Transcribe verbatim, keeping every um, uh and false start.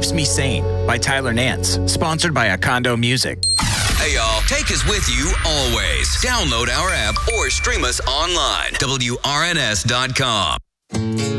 Keeps Me Sane by Tyler Nance, sponsored by Acondo Music. Hey, y'all. Take us with you always. Download our app or stream us online. W R N S dot com.